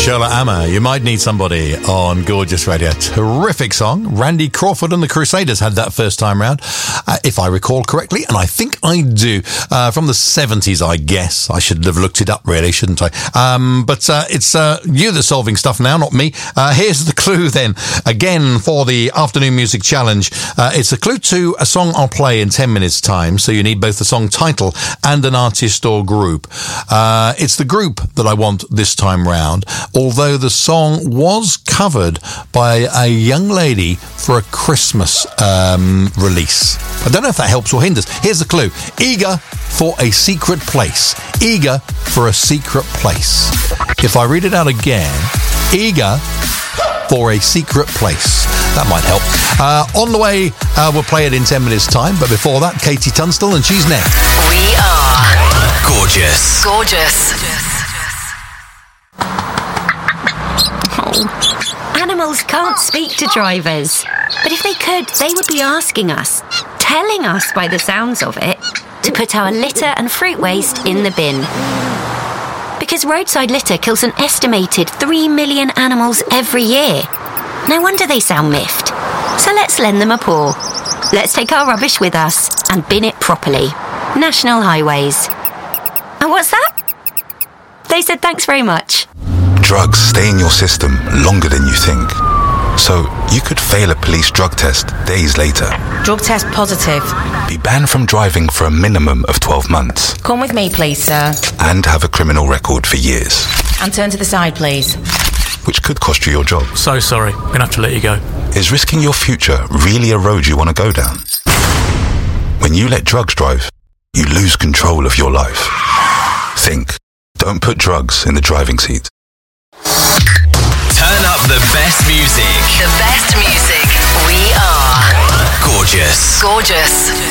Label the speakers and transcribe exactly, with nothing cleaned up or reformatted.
Speaker 1: Charlotte Amma, You Might Need Somebody on Gorgeous Radio. Terrific song. Randy Crawford and the Crusaders had that first time round, uh, if I recall correctly, and I think I do. Uh, from the seventies, I guess. I should have looked it up, really, shouldn't I? Um, but uh, it's uh, you that's solving stuff now, not me. Uh, here's the clue then, again, for the Afternoon Music Challenge. Uh, it's a clue to a song I'll play in ten minutes' time, so you need both the song title and an artist or group. Uh, it's the group that I want this time round, although the song was covered by a young lady for a Christmas um, release. I don't know if that helps or hinders. Here's the clue. Eager for a secret place. Eager for a secret place. If I read it out again, eager for a secret place. That might help. Uh, on the way, uh, we'll play it in ten minutes' time, but before that, Katie Tunstall, and she's next.
Speaker 2: We are gorgeous. Gorgeous.
Speaker 3: Animals can't speak to drivers, but if they could, they would be asking us, telling us by the sounds of it, to put our litter and fruit waste in the bin. Because roadside litter kills an estimated three million animals every year. No wonder they sound miffed. So let's lend them a paw. Let's take our rubbish with us and bin it properly. National Highways. And what's that? They said thanks very much.
Speaker 4: Drugs stay in your system longer than you think. So you could fail a police drug test days later.
Speaker 5: Drug test positive.
Speaker 4: Be banned from driving for a minimum of twelve months.
Speaker 5: Come with me, please, sir.
Speaker 4: And have a criminal record for years.
Speaker 5: And turn to the side, please.
Speaker 4: Which could cost you your job.
Speaker 6: So sorry, I'm gonna have to let you go.
Speaker 4: Is risking your future really a road you want to go down? When you let drugs drive, you lose control of your life. Think. Don't put drugs in the driving seat.
Speaker 2: Turn up the best music. The best music. We are gorgeous. Gorgeous.